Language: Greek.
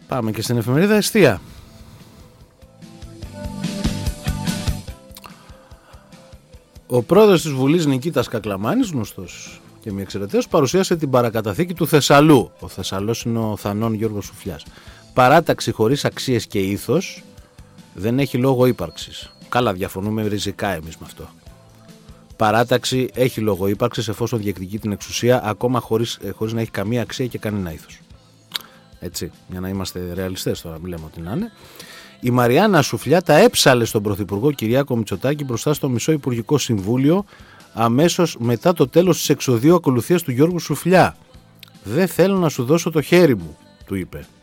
Πάμε και στην εφημερίδα Εστία. Ο πρόεδρος της Βουλής Νικήτας Κακλαμάνης, γνωστός και μη εξαιρεταίος, παρουσίασε την παρακαταθήκη του Θεσσαλού. Ο Θεσσαλός είναι ο Θανών Γιώργος Σουφλιάς. Παράταξη χωρίς αξίες και ήθος δεν έχει λόγο ύπαρξης. Καλά, διαφωνούμε ριζικά εμείς με αυτό. Παράταξη έχει λόγο ύπαρξης εφόσον διεκδικεί την εξουσία ακόμα χωρίς να έχει καμία αξία και κανένα ήθος. Έτσι, για να είμαστε ρεαλιστές τώρα, μην λέμε ότι να είναι. Η Μαριάννα Σουφλιά τα έψαλε στον Πρωθυπουργό Κυριάκο Μητσοτάκη μπροστά στο Μισό Υπουργικό Συμβούλιο αμέσως μετά το τέλος της εξοδίου ακολουθίας του Γιώργου Σουφλιά. «Δεν θέλω να σου δώσω το χέρι μου», του είπε.